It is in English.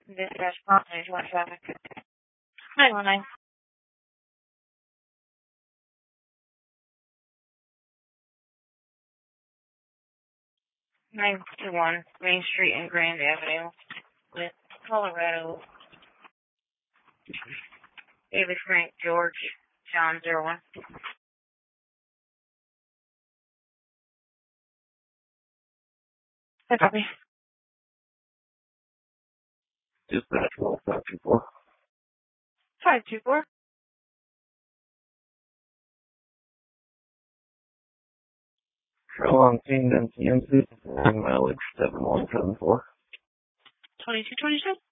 Dispatch Pontoon, what traffic? 919. 921 Main Street and Grand Avenue with Colorado. David Frank George John 01. Hi, copy. Dispatch 524. 524. Show on scene MCMC, mileage 7174. 2222.